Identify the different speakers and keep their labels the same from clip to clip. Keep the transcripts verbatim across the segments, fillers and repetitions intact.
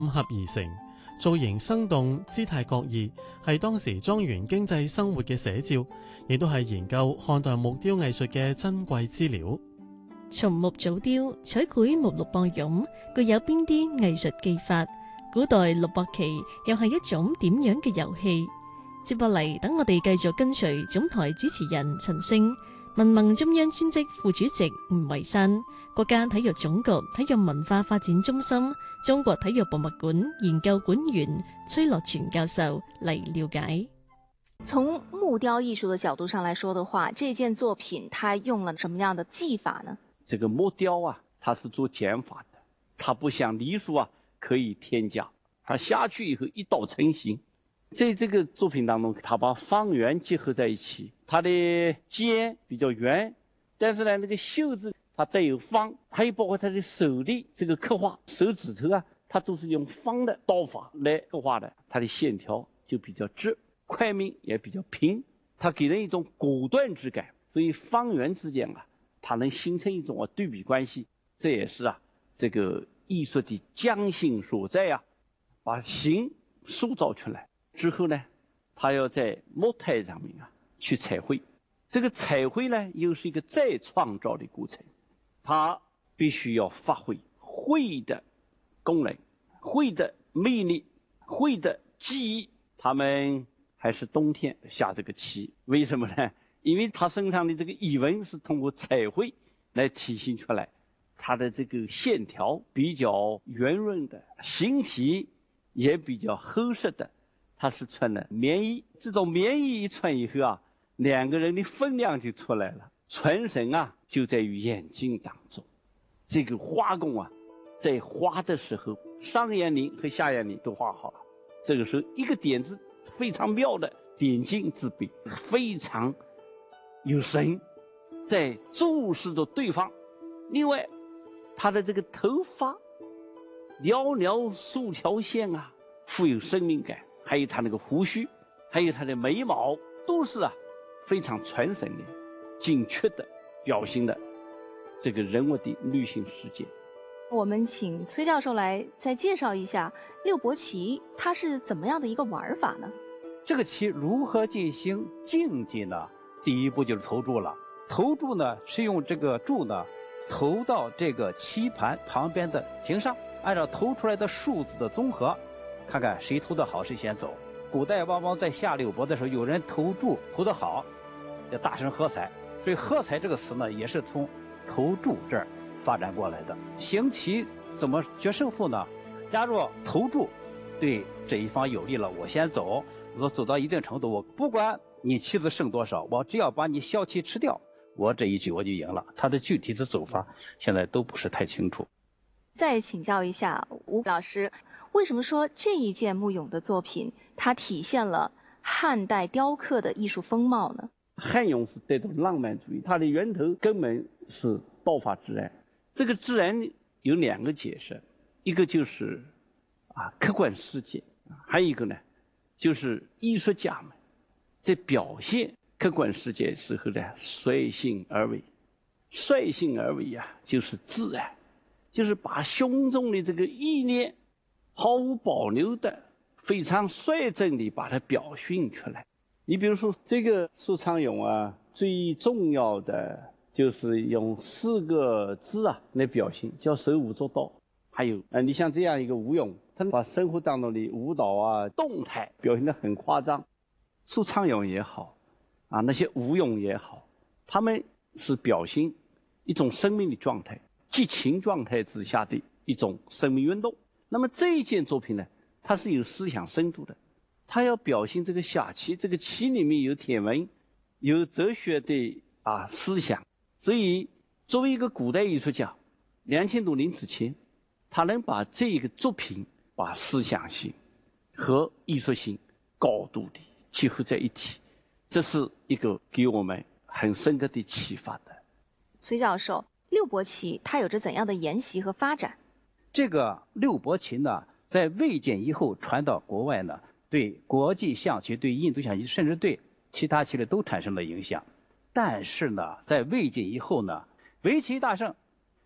Speaker 1: 合而成，造型生動，姿態各異，係當時莊園經濟生活嘅寫照，亦都係研究漢代木雕藝術嘅珍貴資料。
Speaker 2: 松木組雕取繪木錄播俑，具有邊啲藝術技法？古代錄播棋又係一種點樣嘅遊戲？接落嚟，等我哋繼續跟隨總台主持人陳星、民盟中央專職副主席吳維山、國家體育總局體育文化發展中心中國體育博物館研究館員崔樂全教授嚟了解。
Speaker 3: 從木雕藝術的角度上來說的話，這件作品它用了什麼樣的技法呢？
Speaker 4: 這個木雕啊，它是做減法的，它不像隸書啊可以添加，它下去以後一刀成型。在這個作品當中，它把方圓結合在一起，它的肩比較圓，但是呢，那個袖子它帶有方，還有包括它的手的這個刻畫，手指頭啊，它都是用方的刀法來刻畫的，它的線條就比較直，塊面也比較平，它給人一種果斷之感，所以方圓之間啊，它能形成一種啊對比關係，這也是啊這個藝術的匠心所在啊，把形塑造出來之後呢，它要在木台上面啊去彩繪，這個彩繪呢又是一個再創造的過程，它必須要發揮繪的功能、繪的魅力、繪的技藝。他們還是冬天下這個棋，為什麼呢？因為他身上的這個衣紋是通過彩繪來體現出來，它的這個線條比較圓潤的，形體也比較厚實的。他是穿了棉衣，這種棉衣一穿以後啊，兩個人的分量就出來了。傳神啊，就在於眼睛當中。這個畫工啊，在畫的時候，上眼翎和下眼翎都畫好了。這個時候，一個點子非常妙的點睛之筆，非常有神，在注視着對方。另外，他的這個頭髮寥寥數條線啊，富有生命感。還有他那個鬍鬚，還有他的眉毛，都是啊非常傳神的、精確的表現的這個人物的內心世界。
Speaker 3: 我們請崔教授來再介紹一下六博棋，它是怎麼樣的一個玩法呢？
Speaker 5: 這個棋如何進行競技呢？第一步就是投注了。投注呢是用這個注呢投到這個棋盤旁邊的屏上，按照投出來的數字的綜合，看看誰投得好誰先走。古代往往在下六博的時候，有人投注投得好，要大聲喝彩，所以喝彩這個詞呢也是從投注這兒發展過來的。行棋怎麼決勝負呢？假如投注對這一方有利了，我先走，我走到一定程度，我不管你棋子剩多少，我只要把你小棋吃掉，我這一局我就贏了。它的具體的走法現在都不是太清楚。
Speaker 3: 再請教一下吳老師，為什麼說這一件木俑的作品它體現了漢代雕刻的藝術風貌呢？
Speaker 4: 漢俑是帶動浪漫主義，它的源頭根本是道法自然。這個自然有兩個解釋，一個就是啊客觀世界，還有一個呢就是藝術家們在表現客觀世界時候呢率性而為。率性而為啊就是自然，就是把胸中的這個意念毫無保留的非常率真地把它表現出來。你比如說這個蘇昌俑啊，最重要的就是用四個字啊來表現，叫手舞足蹈。還有呃，你像這樣一個舞俑，它把生活當中的舞蹈啊動態表現得很誇張。蘇昌俑也好啊，那些舞俑也好，他們是表現一種生命的狀態，激情狀態之下的一種生命運動。那麼這一件作品呢，它是有思想深度的，它要表現這個下棋，這個棋裡面有天文，有哲學的啊思想。所以作為一個古代藝術家，兩千多年之前，他能把這個作品把思想性和藝術性高度的結合在一起，這是一個給我們很深刻的啟發的。
Speaker 3: 崔教授，六博棋它有着怎樣的沿襲和發展？
Speaker 5: 這個六博棋呢，在魏晉以後傳到國外呢，對國際象棋、對印度象棋，甚至對其他棋類都產生了影響。但是呢，在魏晉以後呢，圍棋大勝，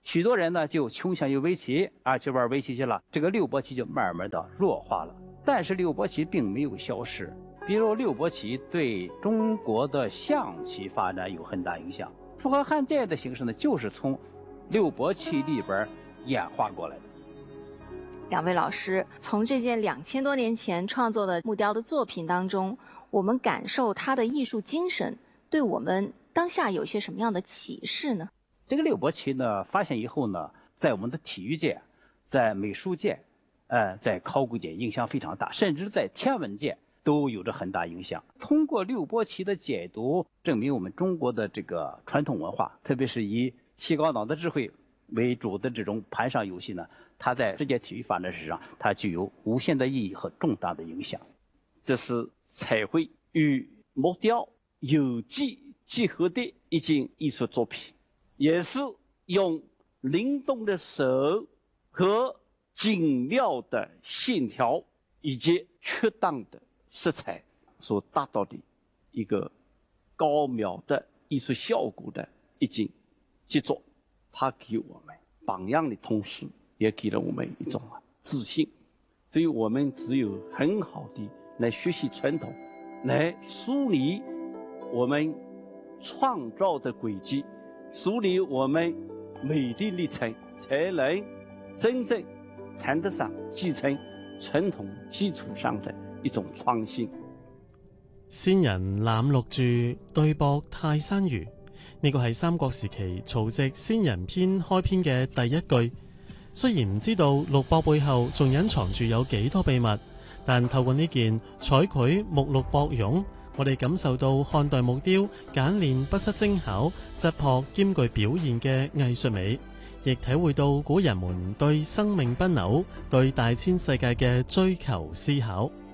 Speaker 5: 许多人呢就倾向于围棋啊，去玩围棋去了，这个六拨棋就慢慢的弱化了。但是六拨棋并没有消失，比如六拨棋对中国的象棋发展有很大影响。符合汉代的形式呢，就是从六拨棋里边演化过来的。
Speaker 3: 两位老师，从这件两千多年前创作的木雕的作品当中，我们感受它的艺术精神，对我们当下有些什么样的启示呢？
Speaker 5: 这个六拨棋呢，发现以后呢，在我们的体育界、在美术界、呃，在考古界影响非常大，甚至在天文界都有着很大影响。通过六拨棋的解读，证明我们中国的这个传统文化，特别是以提高脑的智慧为主的这种盘上游戏呢，它在世界体育发展史上，它具有无限的意义和重大的影响。
Speaker 4: 这是彩绘与木雕有机结合的一件艺术作品，也是用灵动的手和精妙的线条以及恰当的色彩所达到的一个高妙的艺术效果的一件杰作。它给我们榜样的同时，也给了我们一种自信。所以我们只有很好的来学习传统，来梳理我们创造的轨迹，梳理我们美的历程，才能真正谈得上继承傳統基礎上的一種創新。
Speaker 1: 仙人攬六柱，對膊泰山如。呢個係三國時期曹植《仙人篇》開篇嘅第一句。雖然唔知道六膊背後仲隱藏住有幾多秘密，但透過呢件彩繪木鹿膊俑，我哋感受到漢代木雕簡練不失精巧、質樸兼具表現嘅藝術美，亦體會到古人們對生命不朽、對大千世界嘅追求思考。